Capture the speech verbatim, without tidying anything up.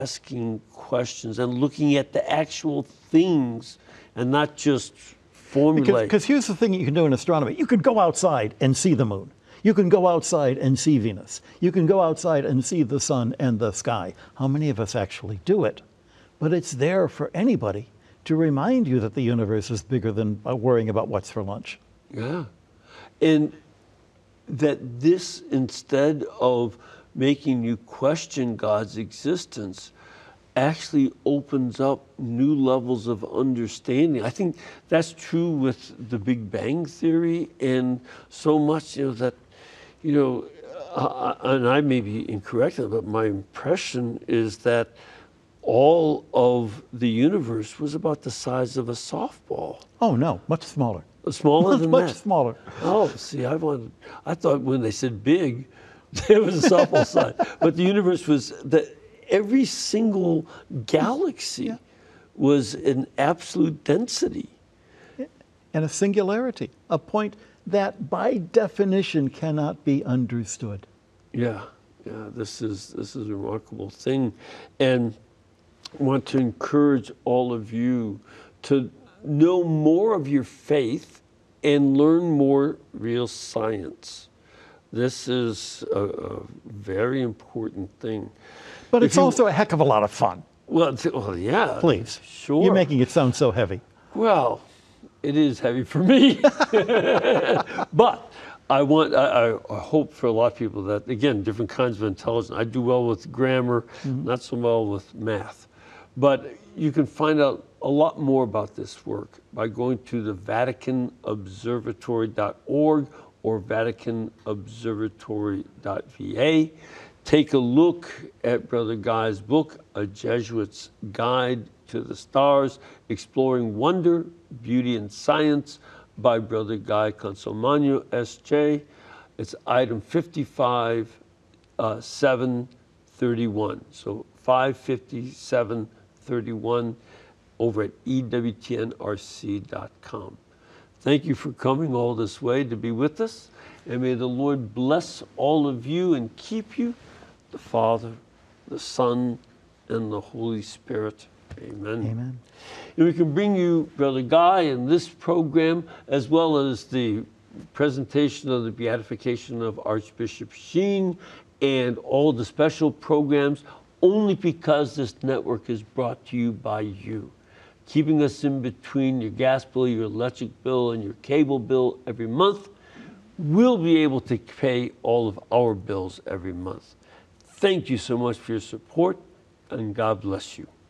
asking questions and looking at the actual things and not just formulate. Because here's the thing you can do in astronomy. You can go outside and see the moon. You can go outside and see Venus. You can go outside and see the sun and the sky. How many of us actually do it? But it's there for anybody to remind you that the universe is bigger than worrying about what's for lunch. Yeah. And that this, instead of making you question God's existence, actually opens up new levels of understanding. I think that's true with the Big Bang Theory, and so much, you know, that, you know, uh, and I may be incorrect, but my impression is that all of the universe was about the size of a softball. Oh no, much smaller. Smaller than much that? Much smaller. Oh, see, I wanted, I thought when they said big, it was a softball size. But the universe was, the, every single galaxy yeah. was an absolute density. And a singularity, a point that by definition cannot be understood. Yeah, yeah, this is, this is a remarkable thing. And I want to encourage all of you to know more of your faith and learn more real science. This is a, a very important thing. But If it's you, also a heck of a lot of fun. Well, well, yeah. Please. Sure. You're making it sound so heavy. Well, it is heavy for me. But I want, I, I hope for a lot of people that, again, different kinds of intelligence. I do well with grammar, mm-hmm. not so well with math. But you can find out a lot more about this work by going to the Vatican Observatory dot org or Vatican Observatory dot V A. Take a look at Brother Guy's book, A Jesuit's Guide to the Stars, Exploring Wonder, Beauty, and Science by Brother Guy Consolmagno, S J. It's item fifty-five seven thirty-one. So five fifty-seven thirty-one over at E W T N R C dot com. Thank you for coming all this way to be with us, and may the Lord bless all of you and keep you, the Father, the Son, and the Holy Spirit. Amen. Amen. And we can bring you Brother Guy in this program, as well as the presentation of the beatification of Archbishop Sheen and all the special programs, only because this network is brought to you by you. Keeping us in between your gas bill, your electric bill, and your cable bill every month, we'll be able to pay all of our bills every month. Thank you so much for your support, and God bless you.